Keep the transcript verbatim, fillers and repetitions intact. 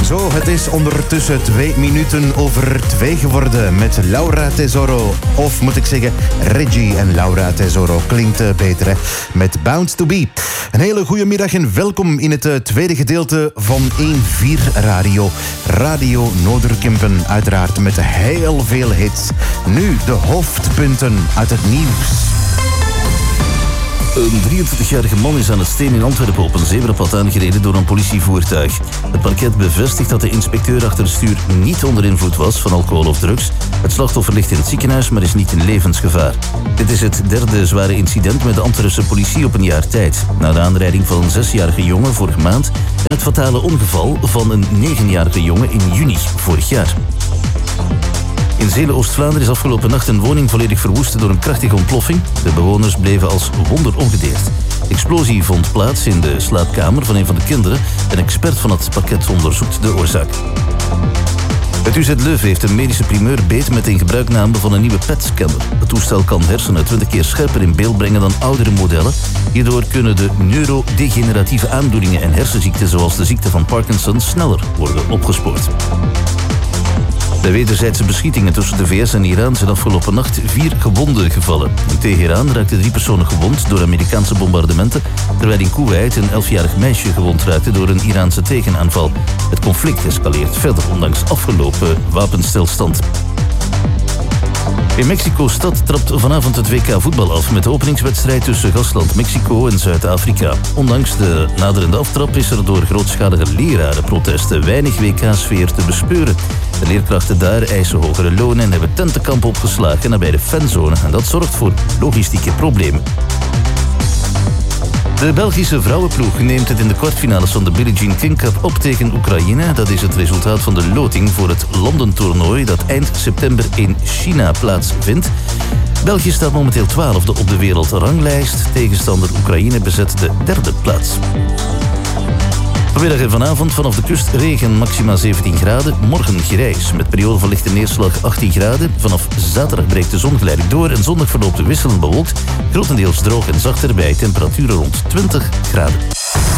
Zo, het is ondertussen twee minuten over twee geworden met Laura Tesoro. Of moet ik zeggen, Reggie en Laura Tesoro. Klinkt uh, beter, hè? Met Bound to Be. Een hele goede middag en welkom in het uh, tweede gedeelte van één vier Radio. Radio Noorderkempen, uiteraard met heel veel hits. Nu de hoofdpunten uit het nieuws. Een drieëntwintigjarige man is aan het Steen in Antwerpen op een zebrapad aangereden door een politievoertuig. Het parket bevestigt dat de inspecteur achter het stuur niet onder invloed was van alcohol of drugs. Het slachtoffer ligt in het ziekenhuis, maar is niet in levensgevaar. Dit is het derde zware incident met de Antwerpse politie op een jaar tijd. Na de aanrijding van een zesjarige jongen vorige maand en het fatale ongeval van een negenjarige jongen in juni vorig jaar. In Zelen, Oost-Vlaanderen, is afgelopen nacht een woning volledig verwoest door een krachtige ontploffing. De bewoners bleven als wonder ongedeerd. De explosie vond plaats in de slaapkamer van een van de kinderen. Een expert van het parket onderzoekt de oorzaak. Het U Z Leuven heeft een medische primeur beet met een gebruikname van een nieuwe P E T-scanner. Het toestel kan hersenen twintig keer scherper in beeld brengen dan oudere modellen. Hierdoor kunnen de neurodegeneratieve aandoeningen en hersenziekten zoals de ziekte van Parkinson sneller worden opgespoord. Bij wederzijdse beschietingen tussen de V S en Iran zijn afgelopen nacht vier gewonden gevallen. In Teheran raakten drie personen gewond door Amerikaanse bombardementen, terwijl in Koeweit een elfjarig meisje gewond raakte door een Iraanse tegenaanval. Het conflict escaleert verder, ondanks afgelopen wapenstilstand. In Mexico-stad trapt vanavond het W K voetbal af met de openingswedstrijd tussen gastland Mexico en Zuid-Afrika. Ondanks de naderende aftrap is er door grootschalige lerarenprotesten weinig W K-sfeer te bespeuren. De leerkrachten daar eisen hogere lonen en hebben tentenkampen opgeslagen nabij de fanzone en dat zorgt voor logistieke problemen. De Belgische vrouwenploeg neemt het in de kwartfinales van de Billie Jean King Cup op tegen Oekraïne. Dat is het resultaat van de loting voor het Londen-toernooi dat eind september in China plaatsvindt. België staat momenteel twaalfde op de wereldranglijst. Tegenstander Oekraïne bezet de derde plaats. Vanmiddag en vanavond vanaf de kust regen, maxima zeventien graden. Morgen grijs, met periode van lichte neerslag achttien graden. Vanaf zaterdag breekt de zon geleidelijk door en zondag verloopt wisselend bewolkt. Grotendeels droog en zachter bij temperaturen rond twintig graden.